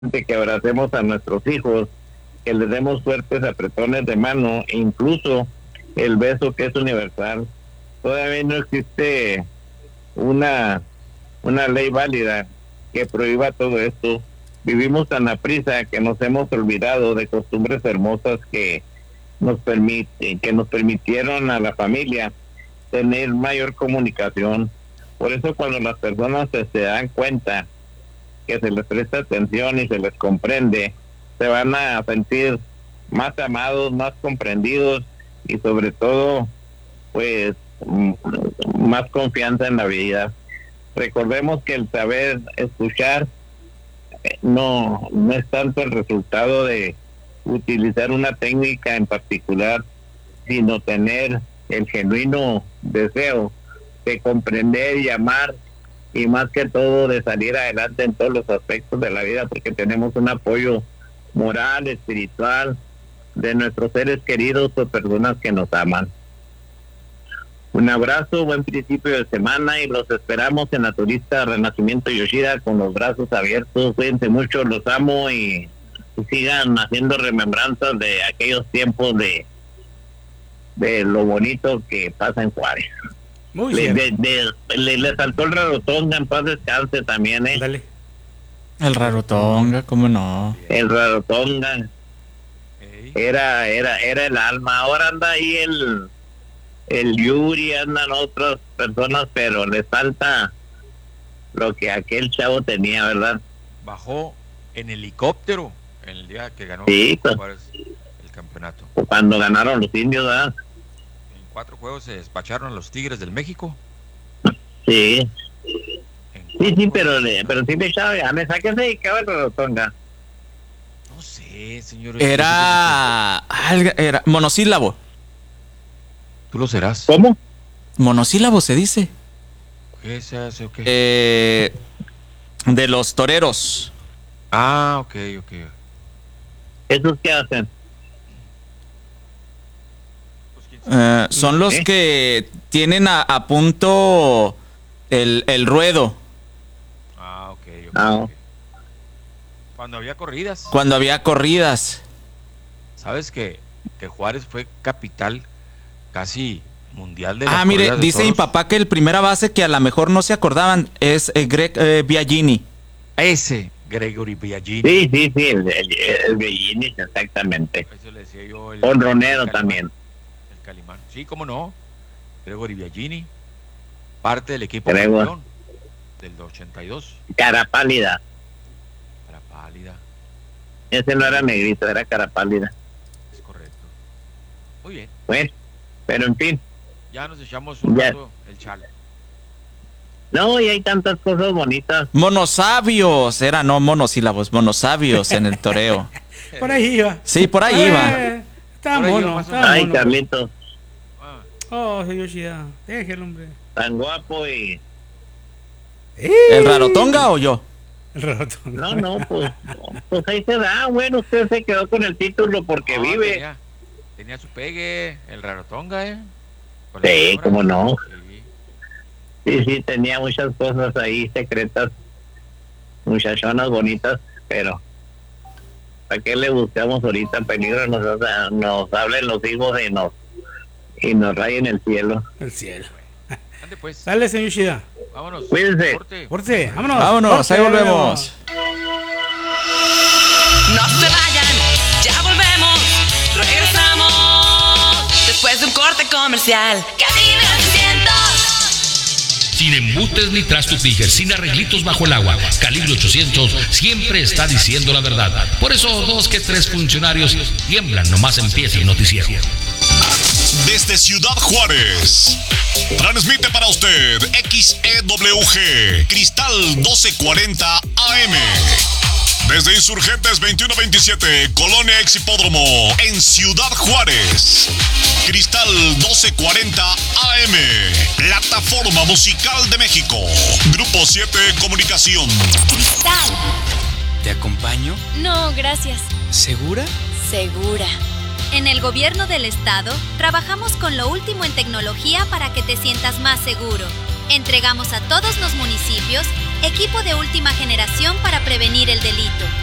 que abracemos a nuestros hijos, que les demos fuertes apretones de mano, e incluso el beso, que es universal. Todavía no existe una ley válida que prohíba todo esto. Vivimos tan aprisa que nos hemos olvidado de costumbres hermosas que nos permitieron a la familia tener mayor comunicación. Por eso, cuando las personas se dan cuenta que se les presta atención y se les comprende, se van a sentir más amados, más comprendidos y sobre todo, pues, más confianza en la vida. Recordemos que el saber escuchar no es tanto el resultado de utilizar una técnica en particular, sino tener el genuino deseo de comprender y amar, y más que todo de salir adelante en todos los aspectos de la vida, porque tenemos un apoyo moral, espiritual, de nuestros seres queridos o personas que nos aman. Un abrazo, buen principio de semana, y los esperamos en la Turista Renacimiento Yoshida con los brazos abiertos. Cuídense mucho, los amo, y sigan haciendo remembranzas de aquellos tiempos de lo bonito que pasa en Juárez. Muy bien. Le saltó el Rarotonga, en paz descanse también, Dale. El Rarotonga, ¿cómo no? El Rarotonga era el alma. Ahora anda ahí el Yuri, andan otras personas, pero le falta lo que aquel chavo tenía, ¿verdad? Bajó en helicóptero el día que ganó Juárez el campeonato. Cuando ganaron los indios, ¿verdad? En 4 juegos se despacharon a los Tigres del México. Sí. Sí, pero sí le echaba ganas. ¿A qué se dedicaba el Rarotonga? No sé, señor. Era monosílabo. Tú lo serás. ¿Cómo? Monosílabo se dice. ¿Qué se hace o qué? De los toreros. Ah, ok. ¿Esos qué hacen? Son los que tienen a punto el ruedo. Ah, ok. Ah. Cuando había corridas. Cuando había corridas. ¿Sabes que Juárez fue capital casi mundial de las Ah, mire, corridas de dice mi toros? papá que el primera base que a lo mejor no se acordaban es Greg Biagini. Ese, Gregory Biagini. Sí, el Biagini, exactamente. Eso le decía yo. Honronero también. El Calimán. Sí, cómo no. Gregory Biagini, parte del equipo Gregor. campeón del 82. Cara pálida. Cara pálida, Ese no era negrito, era cara pálida. es correcto. Muy bien, Bueno, pero en fin. ya nos echamos un rato el chale. No, y hay tantas cosas bonitas. Monosabios, no monosílabos, monosabios en el toreo. Por ahí iba. Sí, por ahí iba. Está Por ahí mono. iba más o Está Ay, mono. Carlitos, Ah, Oh, señor Yoshida. Déjelo, hombre. tan guapo y... ¿El Rarotonga o yo? El Rarotonga. No, pues ahí se da. Bueno, usted se quedó con el título porque no, vive. Tenía su pegue, el Rarotonga, Con la Sí, señora. cómo no. Sí. Sí, tenía muchas cosas ahí secretas, muchachonas bonitas, pero ¿para qué le buscamos ahorita peligro? Nos hablen los hijos y nos rayen el cielo. El cielo. Ande pues, Dale, señor Yoshida. vámonos. Cuídense. Corte. Corte, vámonos. Vámonos, Corte, ahí volvemos. No se vayan, ya volvemos, regresamos después de un corte comercial. Cadena 800. Sin embutes ni trasto Tiger, sin arreglitos bajo el agua. Calibre 800 siempre está diciendo la verdad. Por eso 2 que 3 funcionarios tiemblan nomás empieza el noticiero. Desde Ciudad Juárez, transmite para usted XEWG Cristal 1240 AM. Desde Insurgentes 2127, Colonia Ex Hipódromo, en Ciudad Juárez. Cristal 1240 AM, plataforma musical de México. Grupo 7 Comunicación. Cristal. ¿Te acompaño? No, gracias. ¿Segura? Segura. En el gobierno del estado, trabajamos con lo último en tecnología para que te sientas más seguro. Entregamos a todos los municipios equipo de última generación para prevenir el delito.